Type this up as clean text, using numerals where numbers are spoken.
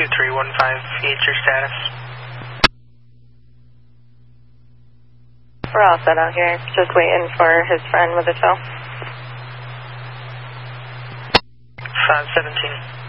2315, your status. We're all set out here, just waiting for his friend with the tow. 517.